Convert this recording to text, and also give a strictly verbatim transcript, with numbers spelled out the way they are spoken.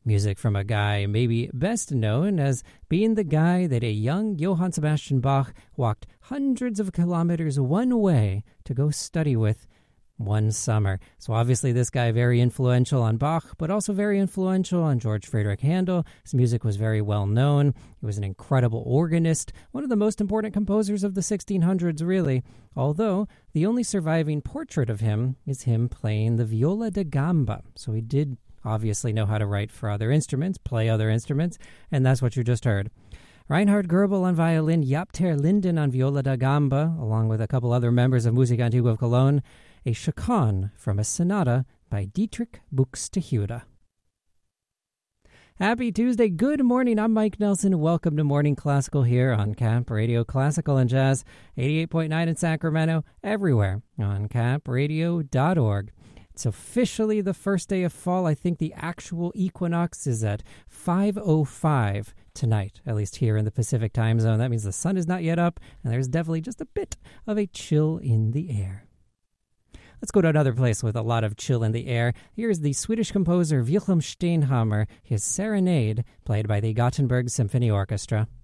Music from a guy maybe best known as being the guy that a young Johann Sebastian Bach walked hundreds of kilometers one way to go study with one summer. So obviously this guy very influential on Bach, but also very influential on George Friedrich Handel. His music was very well known. He was an incredible organist, one of the most important composers of the sixteen hundreds really, although the only surviving portrait of him is him playing the viola da gamba. So he did obviously know how to write for other instruments, play other instruments, and that's what you just heard. Reinhard Goebel on violin, Jaap ter Linden on viola da gamba, along with a couple other members of Musica Antigua of Cologne, a chaconne from a sonata by Dietrich Buxtehude. Happy Tuesday. Good morning. I'm Mike Nelson. Welcome to Morning Classical here on Camp Radio Classical and Jazz, eighty-eight point nine in Sacramento, everywhere on camp radio dot org. It's officially the first day of fall. I think the actual equinox is at five oh five tonight, at least here in the Pacific time zone. That means the sun is not yet up, and there's definitely just a bit of a chill in the air. Let's go to another place with a lot of chill in the air. Here's the Swedish composer Wilhelm Steinhammer, his Serenade, played by the Gothenburg Symphony Orchestra.